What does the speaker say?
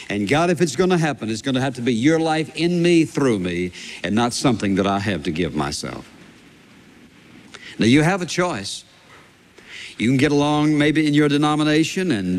And God, if it's going to happen, it's going to have to be your life in me, through me, and not something that I have to give myself. Now, you have a choice. You can get along maybe in your denomination and